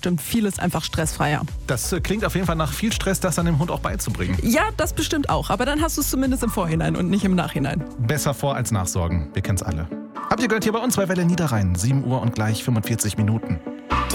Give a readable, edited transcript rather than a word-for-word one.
bestimmt vieles einfach stressfreier. Das klingt auf jeden Fall nach viel Stress, das dann dem Hund auch beizubringen. Ja, das bestimmt auch. Aber dann hast du es zumindest im Vorhinein und nicht im Nachhinein. Besser vor als nachsorgen. Wir kennen's alle. Habt ihr gehört hier bei uns bei Welle Niederrhein. 7 Uhr und gleich 45 Minuten.